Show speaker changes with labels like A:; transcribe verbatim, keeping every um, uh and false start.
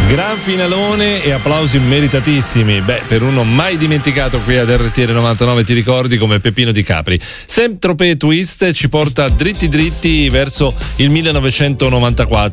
A: Gran finalone e applausi meritatissimi. Beh, per uno mai dimenticato qui ad R T L novantanove, ti ricordi, come Peppino Di Capri. Saint-Tropez Twist ci porta dritti dritti verso il millenovecentonovantaquattro.